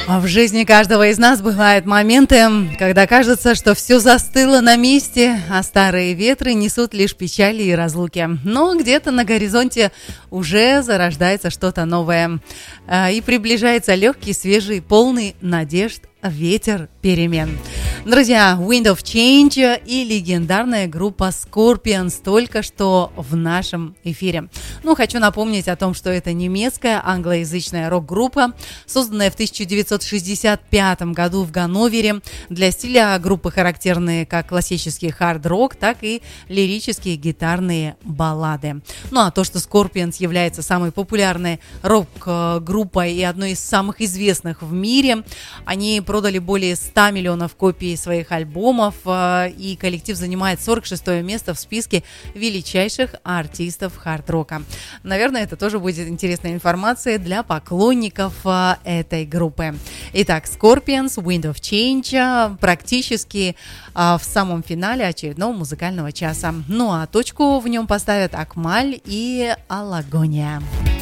В жизни каждого из нас бывают моменты, когда кажется, что все застыло на месте, а старые ветры несут лишь печали и разлуки. Но где-то на горизонте уже зарождается что-то новое. И приближается легкий, свежий, полный надежд ветер перемен. Друзья, Wind of Change и легендарная группа Scorpions только что в нашем эфире. Хочу напомнить о том, что это немецкая англоязычная рок-группа, созданная в 1965 году в Ганновере. Для стиля группы характерны как классический хард-рок, так и лирические гитарные баллады. А то, что Scorpions является самой популярной рок-группой и одной из самых известных в мире, они продали более 100 миллионов копий своих альбомов, и коллектив занимает 46 место в списке величайших артистов хард-рока. Наверное, это тоже будет интересная информация для поклонников этой группы. Итак, Scorpions, Wind of Change практически в самом финале очередного музыкального часа. А точку в нем поставят Акмаль и Алагония.